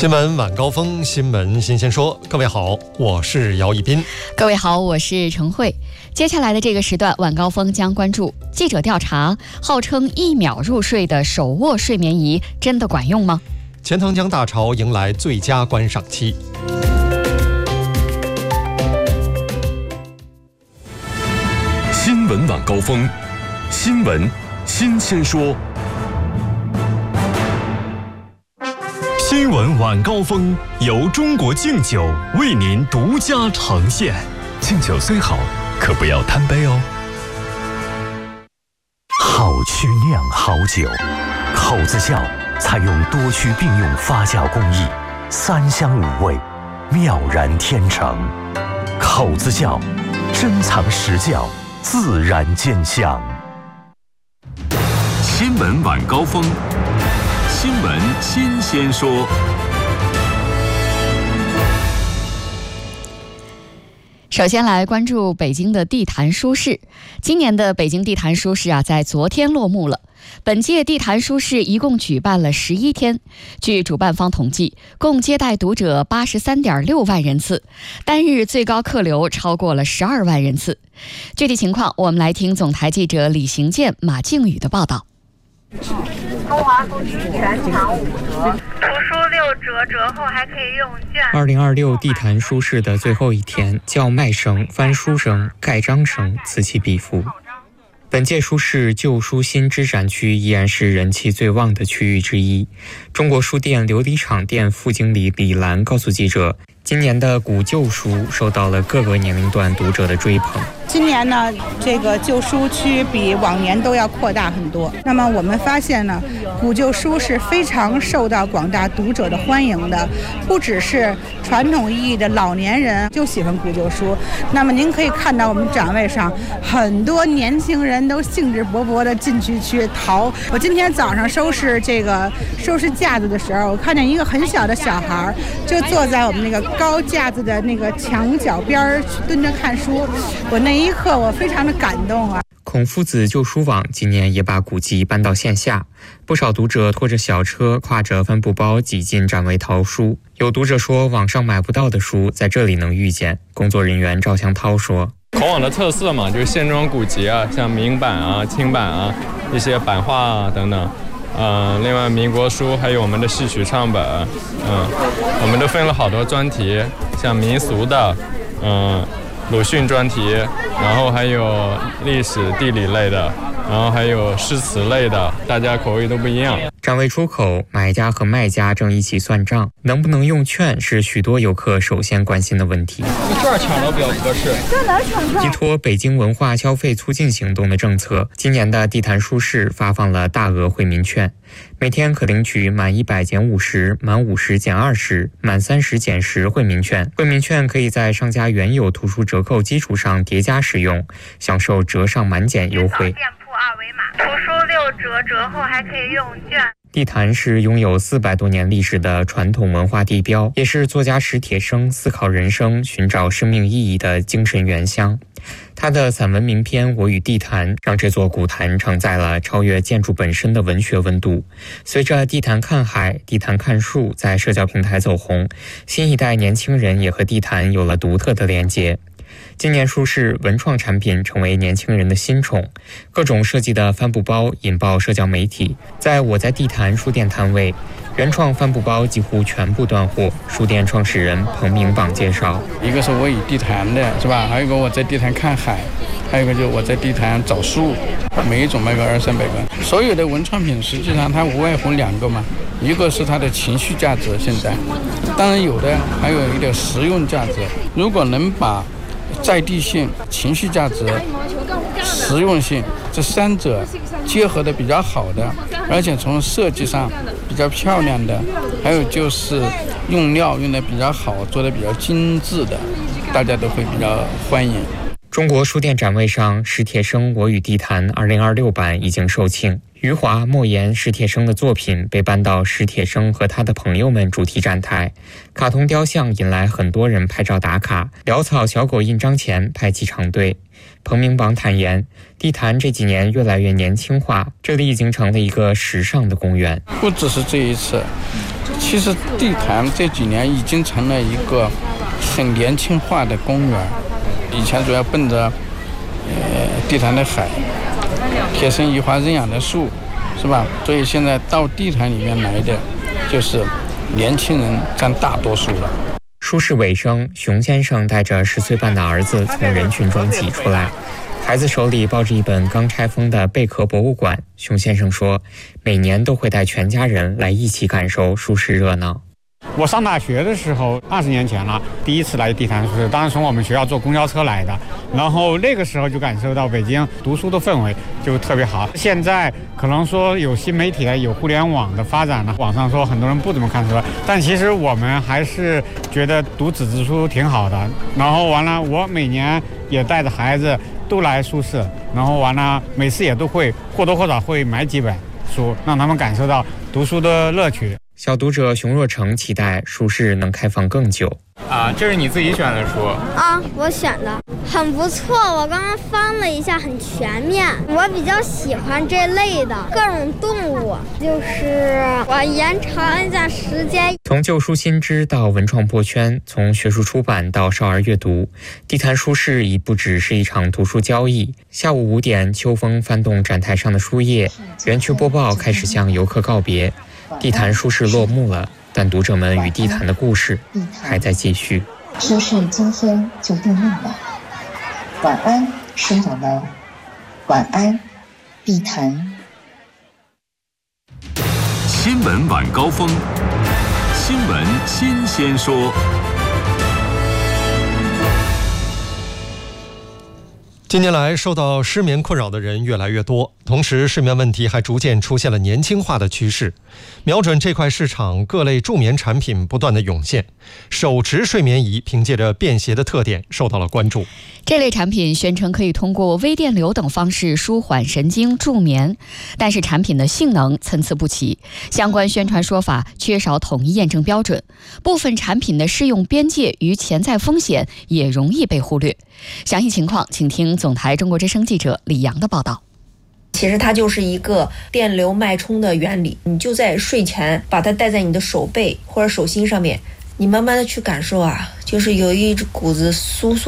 新闻晚高峰，新闻新鲜说。各位好，我是姚一斌。 各位好，我是程慧。接下来的这个时段，晚高峰将关注记者调查：号称1秒入睡的手握睡眠仪真的管用吗？ 钱塘江大潮迎来最佳观赏期。 新闻晚高峰，新闻新鲜说。新闻晚高峰由中国敬酒为您独家呈现。敬酒虽好，可不要贪杯哦。 好曲酿好酒，口子窖采用多区并用发酵工艺，3香5味，妙然天成。口子窖珍藏实窖，自然见香。 新闻晚高峰，新闻新鲜说。 首先来关注北京的地坛书市。今年的北京地坛书市在昨天落幕了。本届地坛书市一共举办了11天，据主办方统计，共接待读者83.6万人次，单日最高客流超过了12万人次。具体情况，我们来听总台记者李行健、马靖宇的报道。 中华书局全场5折，图书6折，折后还可以用券。 2026地坛书市的最后一天，叫卖声、翻书声、盖章声此起彼伏。本届书市旧书新知展区依然是人气最旺的区域之一。中国书店琉璃厂店副经理李兰告诉记者，今年的古旧书受到了各个年龄段读者的追捧。 今年呢，这个旧书区比往年都要扩大很多。那么我们发现呢，古旧书是非常受到广大读者的欢迎的，不只是传统意义的老年人就喜欢古旧书。那么您可以看到我们展位上很多年轻人都兴致勃勃地进去淘。我今天早上收拾架子的时候，我看见一个很小的小孩就坐在我们那个高架子的那个墙角边蹲着看书。我那一刻我非常的感动啊！ 孔夫子旧书网今年也把古籍搬到线下，不少读者拖着小车，挎着帆布包挤进展位淘书。有读者说，网上买不到的书在这里能遇见。工作人员赵向涛说， 孔网的特色嘛，就是线装古籍啊，像明版啊、清版啊，一些版画啊等等。另外民国书还有我们的戏曲唱本，我们都分了好多专题，像民俗的，鲁迅专题，然后还有历史地理类的，然后还有诗词类的，大家口味都不一样。 展位出口，买家和卖家正一起算账，能不能用券是许多游客首先关心的问题。 券抢都比较合适。 依托北京文化消费促进行动的政策，今年的地坛书市发放了大额惠民券，每天可领取满100减50、满50减20、满30减10惠民券。惠民券可以在商家原有图书折扣基础上叠加使用，享受折上满减优惠。 店铺2维码，图书6折，折后还可以用券。 地坛是拥有400多年历史的传统文化地标，也是作家史铁生思考人生、寻找生命意义的精神原乡。他的散文名篇《我与地坛》让这座古坛承载了超越建筑本身的文学温度。随着地坛看海、地坛看树在社交平台走红，新一代年轻人也和地坛有了独特的连结。今年书市文创产品成为年轻人的新宠，各种设计的帆布包引爆社交媒体。在我在地坛书店摊位，原创帆布包几乎全部断货。书店创始人彭明榜介绍， 一个是我与地坛的，是吧？还有一个我在地坛看海，还有一个就是我在地坛找书，每一种卖个200-300个。所有的文创品实际上它无外乎2个嘛，一个是它的情绪价值，现在当然有的还有一点实用价值。如果能把在地性、情绪价值、实用性这3者结合的比较好的，而且从设计上比较漂亮的，还有就是用料用的比较好，做的比较精致的，大家都会比较欢迎。 中国书店展位上，史铁生《我与地坛》2026版已经售罄。余华、莫言、史铁生的作品被搬到史铁生和他的朋友们主题展台，卡通雕像引来很多人拍照打卡，潦草小狗印章前排起长队。彭明榜坦言，地坛这几年越来越年轻化，这里已经成了一个时尚的公园。 不只是这一次， 其实地坛这几年已经成了一个很年轻化的公园，以前主要奔着地坛的海、铁生移花认养的树，是吧？所以现在到地坛里面来的就是年轻人占大多数了。 书市尾声，熊先生带着10岁半的儿子从人群中挤出来，孩子手里抱着一本刚拆封的贝壳博物馆。熊先生说，每年都会带全家人来一起感受书市热闹。 我上大学的时候，20年前了，第一次来地坛书市，当时从我们学校坐公交车来的，然后那个时候就感受到北京读书的氛围就特别好。现在可能说有新媒体、有互联网的发展了，网上说很多人不怎么看书了，但其实我们还是觉得读纸质书挺好的。然后完了，我每年也带着孩子都来书市，然后完了每次也都会或多或少会买几本书，让他们感受到读书的乐趣。 小读者熊若成期待书市能开放更久。 这是你自己选的书啊？我选的很不错，我刚刚翻了一下，很全面。我比较喜欢这类的各种动物，就是我延长一下时间。 从旧书新知到文创破圈，从学术出版到少儿阅读，地坛书市已不只是一场读书交易。下午5点，秋风翻动展台上的书页，园区播报开始向游客告别。地坛书市落幕了，但读者们与地坛的故事还在继续。 书市今天就闭幕了，晚安，书友们，晚安，地坛。 新闻晚高峰，新闻新鲜说。 近年来，受到失眠困扰的人越来越多，同时睡眠问题还逐渐出现了年轻化的趋势。瞄准这块市场，各类助眠产品不断的涌现。手持睡眠仪凭借着便携的特点受到了关注。 这类产品宣称可以通过微电流等方式舒缓神经助眠，但是产品的性能参差不齐，相关宣传说法缺少统一验证标准，部分产品的适用边界与潜在风险也容易被忽略。详细情况请听总台中国之声记者李阳的报道。 其实它就是一个电流脉冲的原理，你就在睡前把它戴在你的手背或者手心上面，你慢慢的去感受啊，就是有一股子酥酥